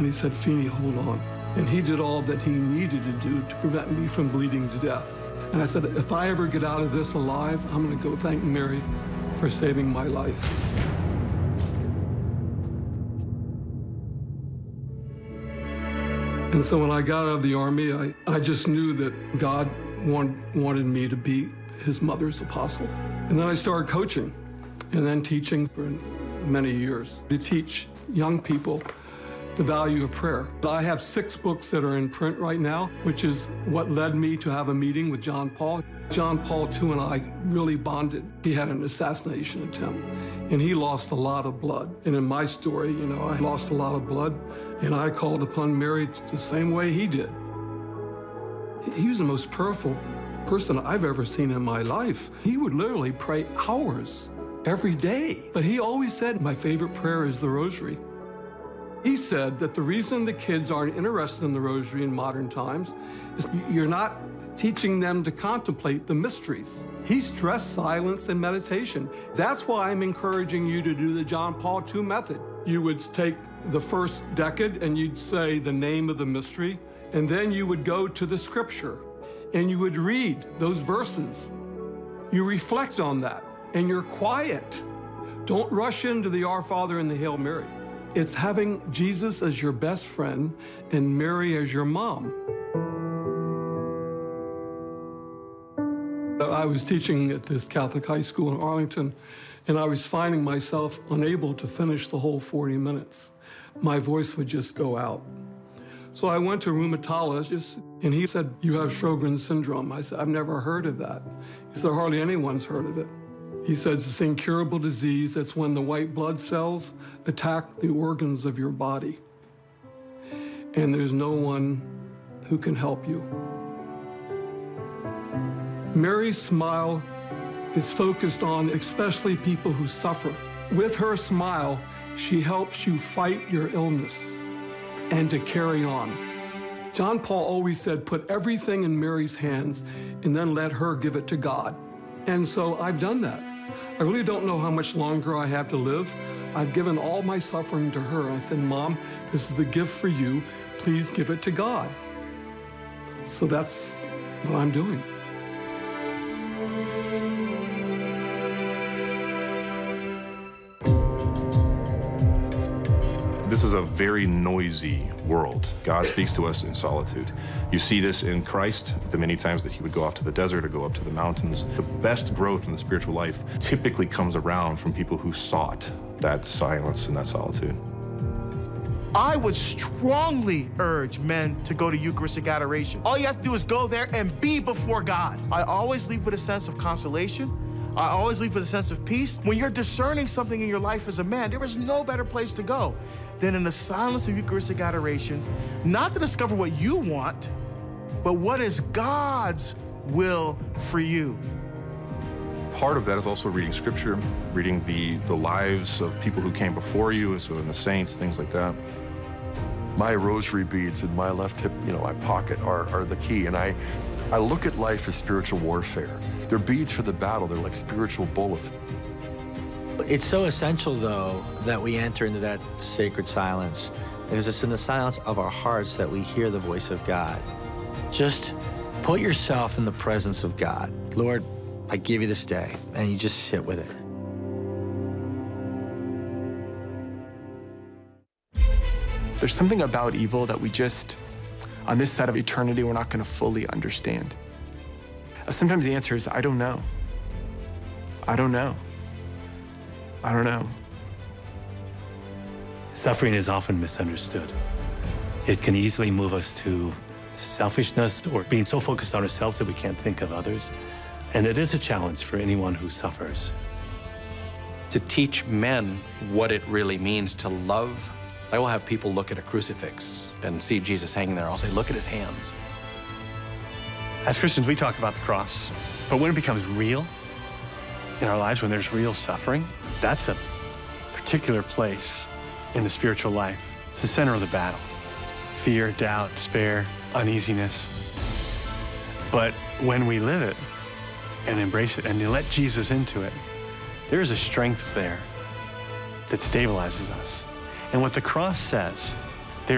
And he said, Feeney, hold on. And he did all that he needed to do to prevent me from bleeding to death. And I said, if I ever get out of this alive, I'm going to go thank Mary for saving my life. And so when I got out of the Army, I just knew that God wanted me to be his mother's apostle. And then I started coaching and then teaching for many years to teach young people the value of prayer. I have 6 books that are in print right now, which is what led me to have a meeting with John Paul. John Paul II and I really bonded. He had an assassination attempt, and he lost a lot of blood. And in my story, you know, I lost a lot of blood, and I called upon Mary the same way he did. He was the most prayerful person I've ever seen in my life. He would literally pray hours every day. But he always said, my favorite prayer is the rosary. He said that the reason the kids aren't interested in the rosary in modern times is you're not teaching them to contemplate the mysteries. He stressed silence and meditation. That's why I'm encouraging you to do the John Paul II method. You would take the first decade and you'd say the name of the mystery, and then you would go to the scripture and you would read those verses. You reflect on that and you're quiet. Don't rush into the Our Father and the Hail Mary. It's having Jesus as your best friend and Mary as your mom. I was teaching at this Catholic high school in Arlington, and I was finding myself unable to finish the whole 40 minutes. My voice would just go out. So I went to a rheumatologist, and he said, you have Sjogren's syndrome. I said, I've never heard of that. He said, hardly anyone's heard of it. He said, it's this incurable disease. That's when the white blood cells attack the organs of your body. And there's no one who can help you. Mary's smile is focused on especially people who suffer. With her smile, she helps you fight your illness and to carry on. John Paul always said, put everything in Mary's hands and then let her give it to God. And so I've done that. I really don't know how much longer I have to live. I've given all my suffering to her. I said, Mom, this is a gift for you. Please give it to God. So that's what I'm doing. This is a very noisy world. God speaks to us in solitude. You see this in Christ, the many times that he would go off to the desert or go up to the mountains. The best growth in the spiritual life typically comes around from people who sought that silence and that solitude. I would strongly urge men to go to Eucharistic adoration. All you have to do is go there and be before God. I always leave with a sense of consolation. I always leave with a sense of peace. When you're discerning something in your life as a man, there is no better place to go than in the silence of Eucharistic adoration, not to discover what you want, but what is God's will for you. Part of that is also reading scripture, reading the lives of people who came before you, so in the saints, things like that. My rosary beads in my left hip, my pocket are the key, and I look at life as spiritual warfare. They're beads for the battle. They're like spiritual bullets. It's so essential, though, that we enter into that sacred silence, because it's in the silence of our hearts that we hear the voice of God. Just put yourself in the presence of God. Lord, I give you this day, and you just sit with it. There's something about evil that we just, on this side of eternity, we're not going to fully understand. Sometimes the answer is, I don't know. I don't know. I don't know. Suffering is often misunderstood. It can easily move us to selfishness or being so focused on ourselves that we can't think of others. And it is a challenge for anyone who suffers. To teach men what it really means to love, I will have people look at a crucifix and see Jesus hanging there. I'll say, look at his hands. As Christians, we talk about the cross, but when it becomes real in our lives, when there's real suffering, that's a particular place in the spiritual life. It's the center of the battle. Fear, doubt, despair, uneasiness. But when we live it and embrace it and let Jesus into it, there is a strength there that stabilizes us. And what the cross says